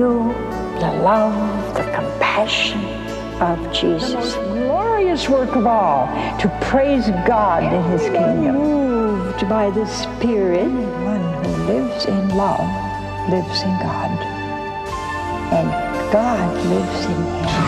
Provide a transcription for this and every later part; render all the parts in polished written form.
you the love, the compassion of Jesus. The most glorious work of all, to praise God in His kingdom. Moved by the Spirit, one who lives in love lives in God, and God lives in him.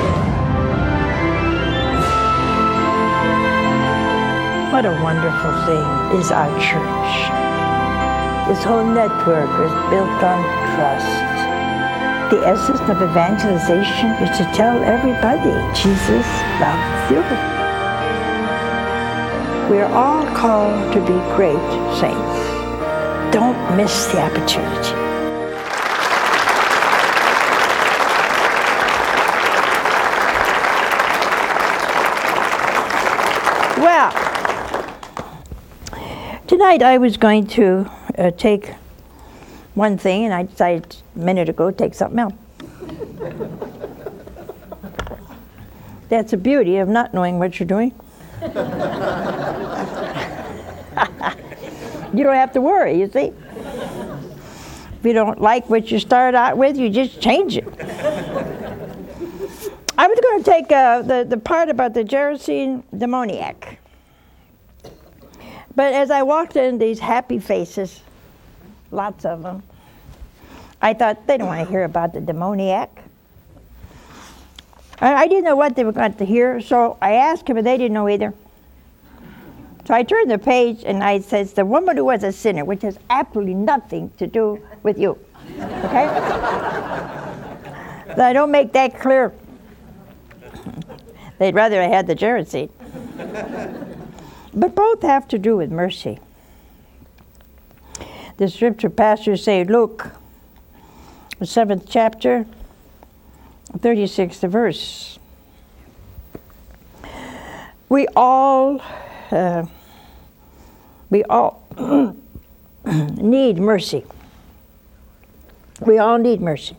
What a wonderful thing is our church. This whole network is built on trust. The essence of evangelization is to tell everybody Jesus loves you. We are all called to be great saints. Don't miss the opportunity. Well, tonight I was going to take one thing, and I decided a minute ago to take something else. That's the beauty of not knowing what you're doing. You don't have to worry, you see. If you don't like what you start out with, you just change it. I was going to take the part about the Gerasene demoniac. But as I walked in, these happy faces, lots of them, I thought, they don't want to hear about the demoniac. I didn't know what they were going to hear, so I asked them, and they didn't know either. So I turned the page, and I said, the woman who was a sinner, which has absolutely nothing to do with you. Okay? But I don't make that clear. They'd rather I had the Gerasene. But both have to do with mercy. The scripture pastors say, Luke, the 7th chapter, 36th verse. We all need mercy. We all need mercy.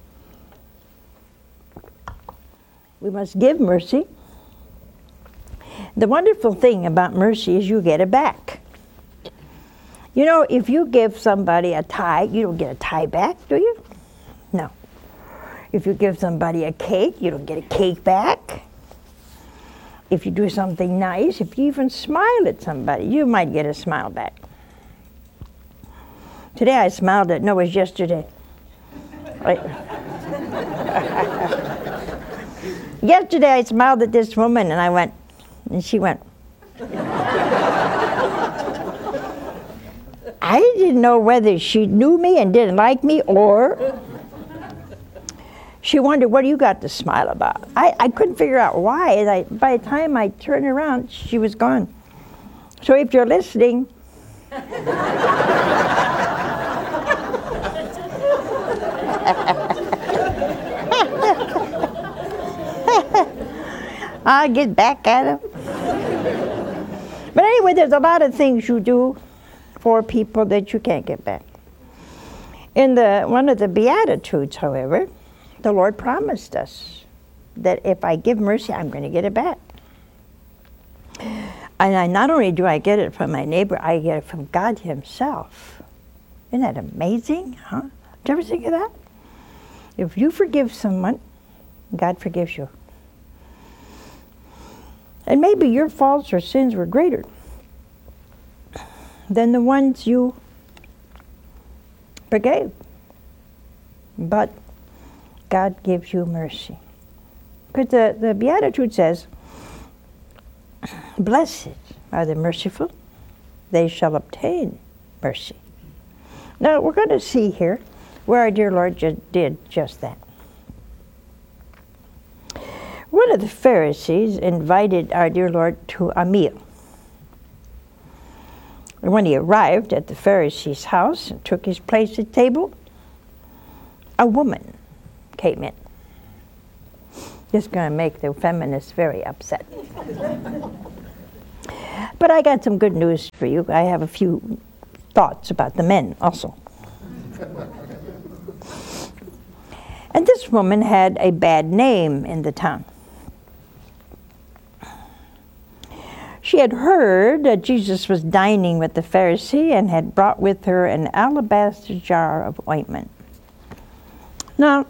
We must give mercy. The wonderful thing about mercy is you get it back. You know, if you give somebody a tie, you don't get a tie back, do you? No. If you give somebody a cake, you don't get a cake back. If you do something nice, if you even smile at somebody, you might get a smile back. Today I smiled at, no, it was yesterday. Yesterday I smiled at this woman and I went, and she went. I didn't know whether she knew me and didn't like me, or she wondered, what do you got to smile about? I couldn't figure out why. By the time I turned around, she was gone. So if you're listening, I'll get back at him. But anyway, there's a lot of things you do for people that you can't get back. In one of the Beatitudes, however, the Lord promised us that if I give mercy, I'm going to get it back. And not only do I get it from my neighbor, I get it from God Himself. Isn't that amazing? Huh? Did you ever think of that? If you forgive someone, God forgives you. And maybe your faults or sins were greater than the ones you forgave. But God gives you mercy. Because the Beatitude says, blessed are the merciful, they shall obtain mercy. Now, we're going to see here where our dear Lord did just that. One of the Pharisees invited our dear Lord to a meal. And when he arrived at the Pharisee's house and took his place at table, a woman came in. Just going to make the feminists very upset. But I got some good news for you. I have a few thoughts about the men also. And this woman had a bad name in the town. She had heard that Jesus was dining with the Pharisee and had brought with her an alabaster jar of ointment. Now,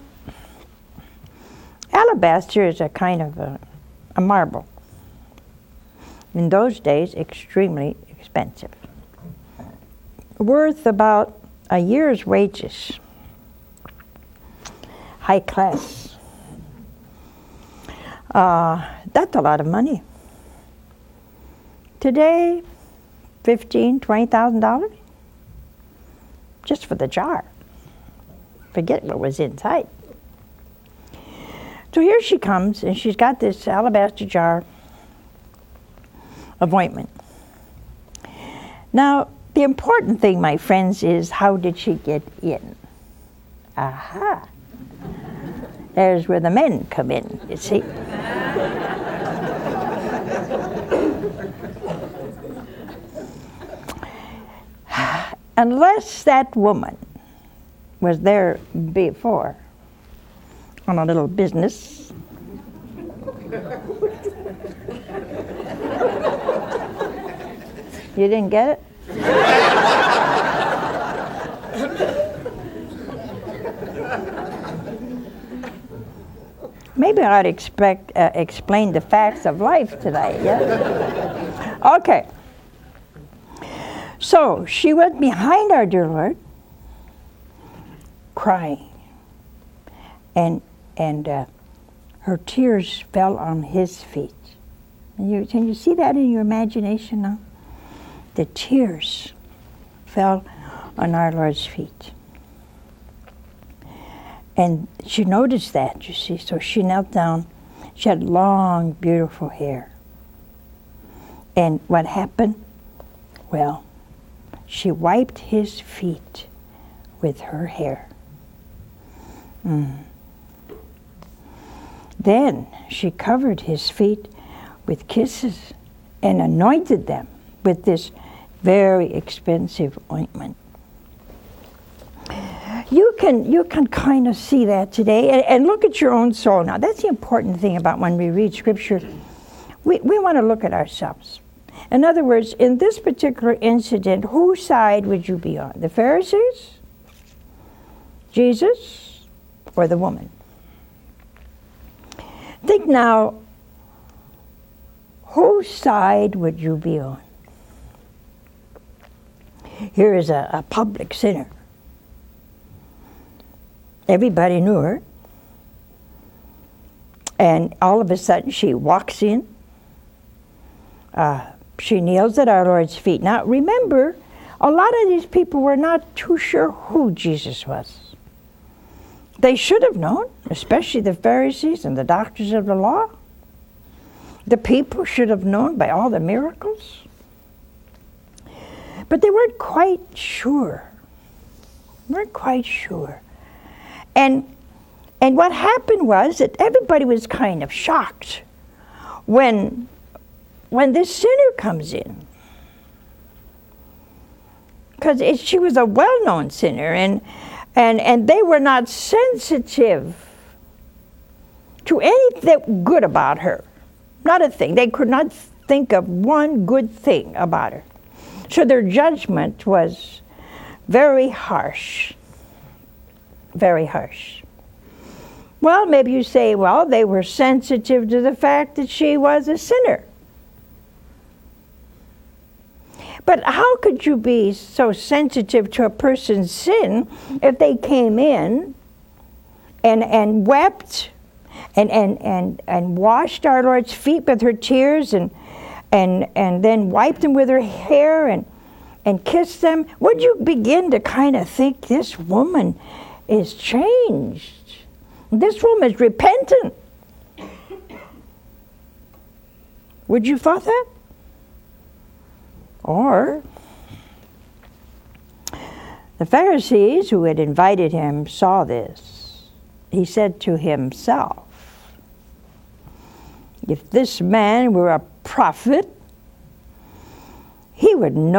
alabaster is a kind of a marble. In those days, extremely expensive. Worth about a year's wages. High class. That's a lot of money. Today, $15,000, $20,000 just for the jar. Forget what was inside. So here she comes, and she's got this alabaster jar of ointment. Now, the important thing, my friends, is how did she get in? Aha. There's where the men come in, you see. Unless that woman was there before on a little business, you didn't get it? Maybe I ought to explain the facts of life today, yeah? Okay. So she went behind our dear Lord, crying, and her tears fell on his feet. And can you see that in your imagination now? The tears fell on our Lord's feet. And she noticed that, you see, so she knelt down. She had long, beautiful hair. And what happened? Well, she wiped his feet with her hair. Then she covered his feet with kisses and anointed them with this very expensive ointment. You can kind of see that today, and look at your own soul now. That's the important thing about when we read Scripture. We want to look at ourselves. In other words, in this particular incident, whose side would you be on? The Pharisees, Jesus, or the woman? Think now, whose side would you be on? Here is a public sinner. Everybody knew her. And all of a sudden she walks in. She kneels at our Lord's feet. Now remember, a lot of these people were not too sure who Jesus was. They should have known, especially the Pharisees and the doctors of the law. The people should have known by all the miracles. But they weren't quite sure. And what happened was that everybody was kind of shocked when this sinner comes in. Because she was a well-known sinner, and they were not sensitive to anything good about her. Not a thing. They could not think of one good thing about her. So their judgment was very harsh. Very harsh. Well, maybe you say, well, they were sensitive to the fact that she was a sinner. But how could you be so sensitive to a person's sin if they came in and wept and washed our Lord's feet with her tears and then wiped them with her hair and kissed them? Would you begin to kind of think, this woman is changed? This woman is repentant. Would you thought that? Or the Pharisees who had invited him saw this. He said to himself, if this man were a prophet, he would know